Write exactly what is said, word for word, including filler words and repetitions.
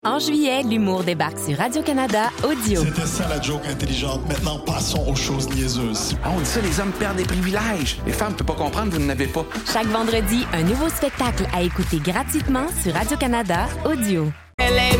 En juillet, l'humour débarque sur Radio-Canada Audio. C'était ça la joke intelligente. Maintenant, passons aux choses niaiseuses. Ah, on dit ça, les hommes perdent des privilèges. Les femmes ne peuvent pas comprendre, vous n'en avez pas. Chaque vendredi, un nouveau spectacle à écouter gratuitement sur Radio-Canada Audio. Elle est